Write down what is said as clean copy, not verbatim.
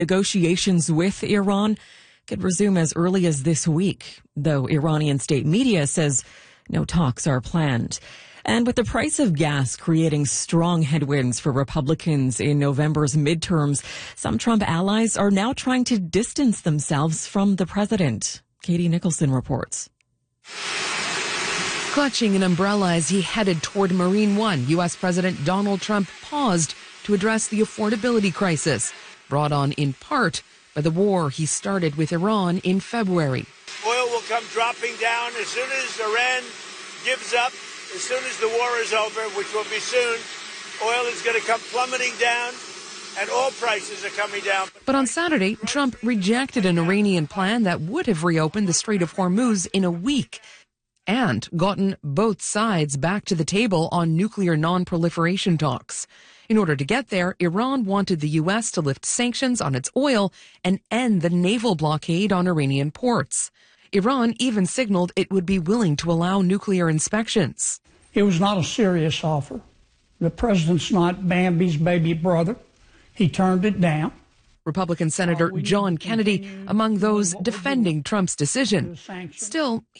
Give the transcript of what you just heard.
Negotiations with Iran could resume as early as this week, though Iranian state media says no talks are planned. And with the price of gas creating strong headwinds for Republicans in November's midterms, some Trump allies are now trying to distance themselves from the president. Katie Nicholson reports. Clutching an umbrella as he headed toward Marine One, U.S. President Donald Trump paused to address the affordability crisis, brought on in part by the war he started with Iran in February. Oil will come dropping down as soon as Iran gives up. As soon as the war is over, which will be soon, oil is going to come plummeting down, and oil prices are coming down. But on Saturday, Trump rejected an Iranian plan that would have reopened the Strait of Hormuz in a week and gotten both sides back to the table on nuclear non-proliferation talks. In order to get there, Iran wanted the U.S. to lift sanctions on its oil and end the naval blockade on Iranian ports. Iran even signaled it would be willing to allow nuclear inspections. It was not a serious offer. The president's not Bambi's baby brother. He turned it down. Republican Senator John Kennedy among those defending Trump's decision. Still,